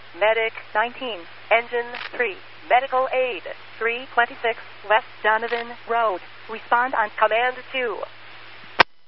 Medic 19, Engine 3, Medical Aid 326 West Donovan Road. Respond on Command 2.